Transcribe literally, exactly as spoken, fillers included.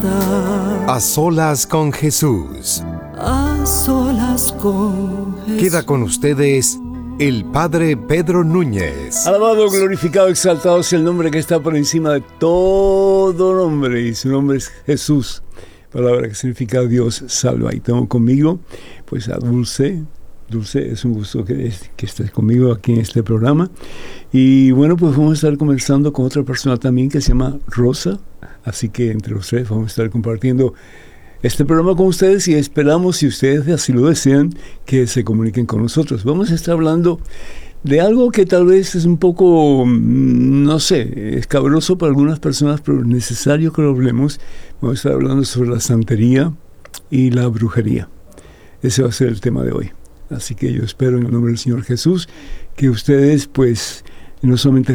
estar A solas con Jesús. a solas con Jesús. Queda con ustedes el Padre Pedro Núñez. Alabado, glorificado, exaltado sea el nombre que está por encima de todo nombre, y su nombre es Jesús, palabra que significa Dios salva. Y tengo conmigo pues a Dulce. Dulce, es un gusto que, que estés conmigo aquí en este programa. Y bueno, pues vamos a estar conversando con otra persona también que se llama Rosa. Así que entre ustedes vamos a estar compartiendo este programa con ustedes y esperamos, si ustedes así lo desean, que se comuniquen con nosotros. Vamos a estar hablando de algo que tal vez es un poco, no sé, escabroso para algunas personas, pero es necesario que lo hablemos. Vamos a estar hablando sobre la santería y la brujería. Ese va a ser el tema de hoy. Así que yo espero en el nombre del Señor Jesús que ustedes pues no solamente